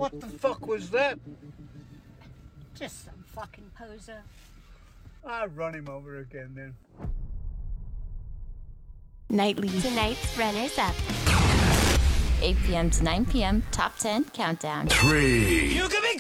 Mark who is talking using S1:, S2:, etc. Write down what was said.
S1: What the fuck was that?
S2: Just some fucking poser.
S1: I'll run him over again then.
S3: Nightly.
S4: Tonight's runners up. 8 p.m. to 9 p.m. Top 10 countdown.
S5: 3.
S6: You can be